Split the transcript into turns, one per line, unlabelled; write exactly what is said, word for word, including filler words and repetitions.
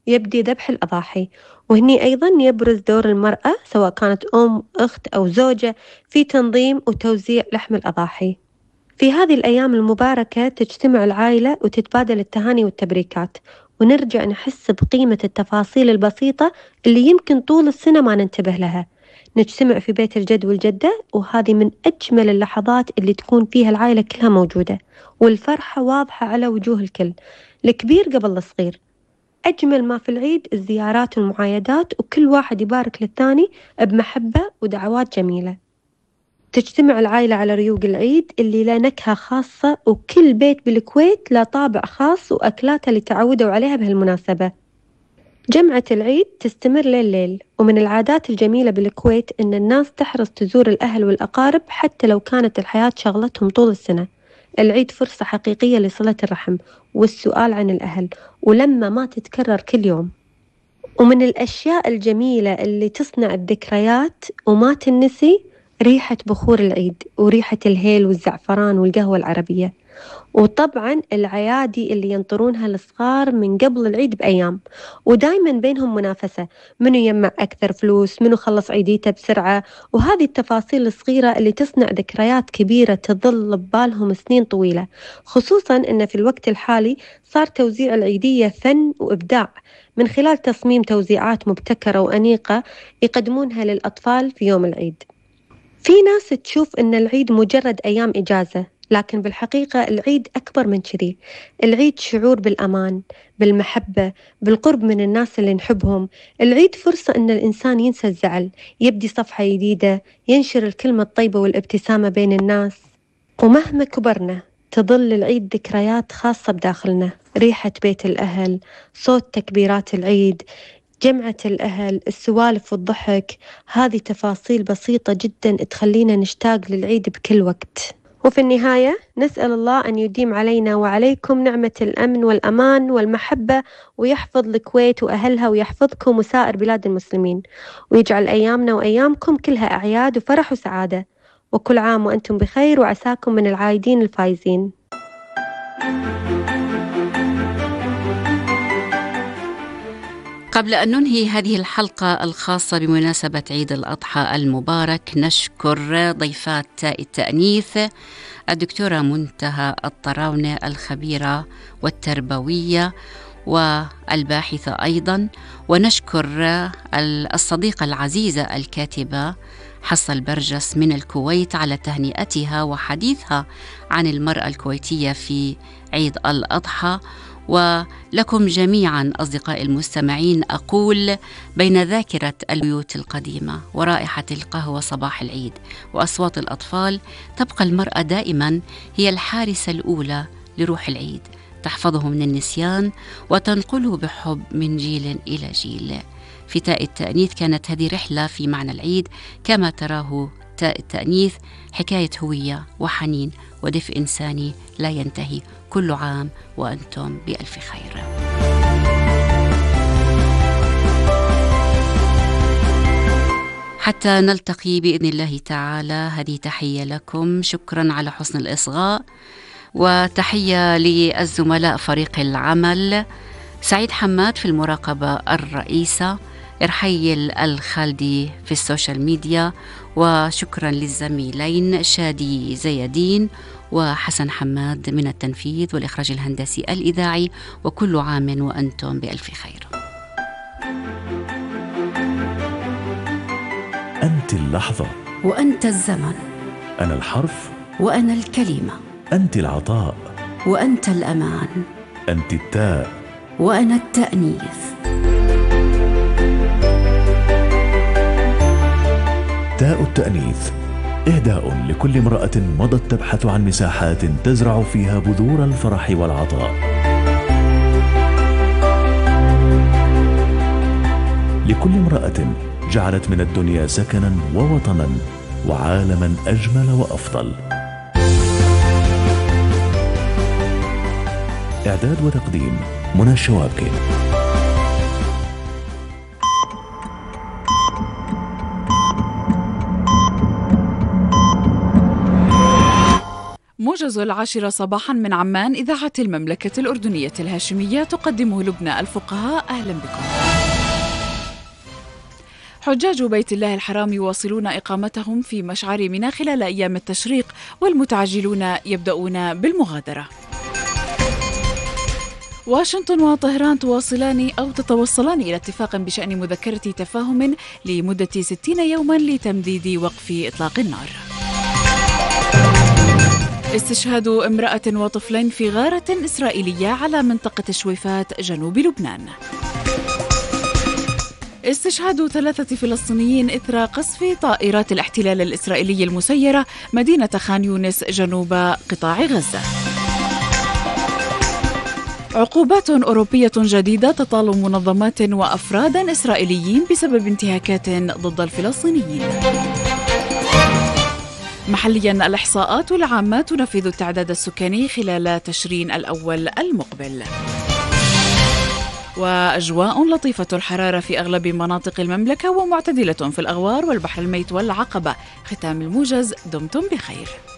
يبدي ذبح الأضاحي، وهني أيضا يبرز دور المرأة سواء كانت أم، أخت أو زوجة في تنظيم وتوزيع لحم الأضاحي. في هذه الأيام المباركة تجتمع العائلة وتتبادل التهاني والتبريكات، ونرجع نحس بقيمة التفاصيل البسيطة اللي يمكن طول السنة ما ننتبه لها. نجتمع في بيت الجد والجدة، وهذه من أجمل اللحظات اللي تكون فيها العائلة كلها موجودة، والفرحة واضحة على وجوه الكل، الكبير قبل الصغير. أجمل ما في العيد الزيارات والمعايدات، وكل واحد يبارك للثاني بمحبة ودعوات جميلة. تجتمع العائلة على ريوق العيد اللي له نكهة خاصة، وكل بيت بالكويت له طابع خاص وأكلاته اللي تعودوا عليها بهالمناسبة. جمعة العيد تستمر ليل، ومن العادات الجميلة بالكويت إن الناس تحرص تزور الأهل والأقارب حتى لو كانت الحياة شغلتهم طول السنة. العيد فرصة حقيقية لصلة الرحم والسؤال عن الأهل، ولما ما تتكرر كل يوم. ومن الأشياء الجميلة اللي تصنع الذكريات وما تنسي ريحة بخور العيد وريحة الهيل والزعفران والقهوة العربية، وطبعاً العيادي اللي ينطرونها الصغار من قبل العيد بأيام، ودايماً بينهم منافسة منو يجمع أكثر فلوس، منو خلص عيديته بسرعة. وهذه التفاصيل الصغيرة اللي تصنع ذكريات كبيرة تظل ببالهم سنين طويلة، خصوصاً إن في الوقت الحالي صار توزيع العيدية فن وإبداع من خلال تصميم توزيعات مبتكرة وأنيقة يقدمونها للأطفال في يوم العيد. في ناس تشوف إن العيد مجرد أيام إجازة، لكن بالحقيقة العيد أكبر من كذي. العيد شعور بالأمان، بالمحبة، بالقرب من الناس اللي نحبهم. العيد فرصة إن الإنسان ينسى الزعل، يبدي صفحة جديدة، ينشر الكلمة الطيبة والابتسامة بين الناس. ومهما كبرنا تظل العيد ذكريات خاصة بداخلنا، ريحة بيت الأهل، صوت تكبيرات العيد، جمعة الأهل، السوالف والضحك. هذه تفاصيل بسيطة جدا تخلينا نشتاق للعيد بكل وقت. وفي النهاية نسأل الله أن يديم علينا وعليكم نعمة الأمن والأمان والمحبة، ويحفظ الكويت وأهلها، ويحفظكم وسائر بلاد المسلمين، ويجعل أيامنا وأيامكم كلها أعياد وفرح وسعادة. وكل عام وأنتم بخير، وعساكم من العايدين الفايزين.
قبل أن ننهي هذه الحلقة الخاصة بمناسبة عيد الأضحى المبارك، نشكر ضيفات تاء التأنيث الدكتورة منتهى الطراونة الخبيرة والتربوية والباحثة أيضا، ونشكر الصديقة العزيزة الكاتبة حصة البرجس من الكويت على تهنئتها وحديثها عن المرأة الكويتية في عيد الأضحى. ولكم جميعا أصدقائي المستمعين أقول بين ذاكرة البيوت القديمة ورائحة القهوة صباح العيد وأصوات الأطفال تبقى المرأة دائما هي الحارسة الأولى لروح العيد، تحفظه من النسيان وتنقله بحب من جيل إلى جيل. في تاء التأنيث كانت هذه رحلة في معنى العيد كما تراه تاء التأنيث، حكاية هوية وحنين ودفء إنساني لا ينتهي. كل عام وأنتم بألف خير. حتى نلتقي بإذن الله تعالى، هذه تحية لكم، شكرا على حسن الإصغاء، وتحية للزملاء فريق العمل، سعيد حماد في المراقبة الرئيسة، إرحيل الخالدي في السوشيال ميديا، وشكرا للزميلين شادي زيادين وحسن حماد من التنفيذ والإخراج الهندسي الإذاعي. وكل عام وأنتم بألف خير.
أنت اللحظة
وأنت الزمن،
أنا الحرف
وأنا الكلمة،
أنت العطاء
وأنت الأمان،
أنت التاء
وأنا التأنيث.
تاء التأنيث إهداء لكل امرأة مضت تبحث عن مساحات تزرع فيها بذور الفرح والعطاء، لكل امرأة جعلت من الدنيا سكنا ووطنا وعالما أجمل وأفضل. إعداد وتقديم منى الشوابكي.
موجز العاشرة صباحا من عمان، إذاعة المملكة الأردنية الهاشمية، تقدمه لبنى الفقهاء. أهلا بكم. حجاج بيت الله الحرام يواصلون إقامتهم في مشعر منى خلال أيام التشريق، والمتعجلون يبدأون بالمغادرة. واشنطن وطهران تواصلان أو تتوصلان إلى اتفاق بشأن مذكرة تفاهم لمدة ستين يوما لتمديد وقف إطلاق النار. استشهاد امرأة وطفلين في غارة إسرائيلية على منطقة شويفات جنوب لبنان. استشهاد ثلاثة فلسطينيين إثر قصف طائرات الاحتلال الإسرائيلي المسيرة مدينة خان يونس جنوب قطاع غزة. عقوبات أوروبية جديدة تطال منظمات وأفرادا إسرائيليين بسبب انتهاكات ضد الفلسطينيين. محليا، الإحصاءات العامة تنفذ التعداد السكاني خلال تشرين الأول المقبل. وأجواء لطيفة الحرارة في أغلب مناطق المملكة ومعتدلة في الأغوار والبحر الميت والعقبة. ختام الموجز، دمتم بخير.